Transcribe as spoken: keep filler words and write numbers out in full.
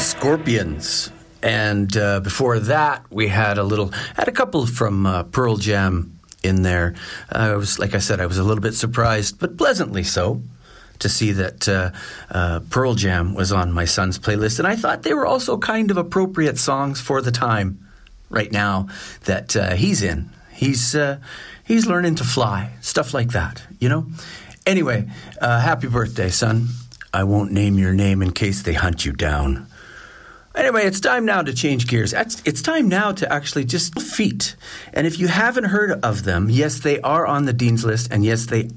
Scorpions. And uh, before that, we had a little, had a couple from uh, Pearl Jam in there. Uh, I was, like I said, I was a little bit surprised, but pleasantly so, to see that uh, uh, Pearl Jam was on my son's playlist. And I thought they were also kind of appropriate songs for the time right now that uh, he's in. He's uh, he's learning to fly, stuff like that, you know? Anyway, uh, happy birthday, son. I won't name your name in case they hunt you down. Anyway, it's time now to change gears. It's, it's time now to actually just feet. And if you haven't heard of them, yes, they are on the Dean's List, and yes, they